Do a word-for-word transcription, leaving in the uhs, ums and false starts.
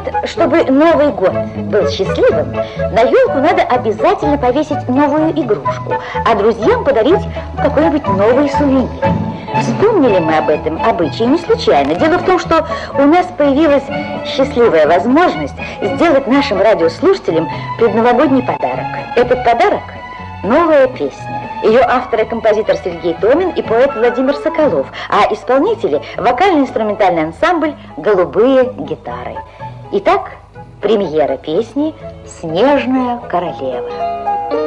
чтобы Новый год был счастливым, на елку надо обязательно повесить новую игрушку, а друзьям подарить какой-нибудь новый сувенир. Вспомнили мы об этом обычае не случайно. Дело в том, что у нас появилась счастливая возможность сделать нашим радиослушателям предновогодний подарок. Этот подарок – новая песня. Ее автор и композитор Сергей Томин и поэт Владимир Соколов, а исполнители – вокально-инструментальный ансамбль «Голубые гитары». Итак, премьера песни «Снежная королева».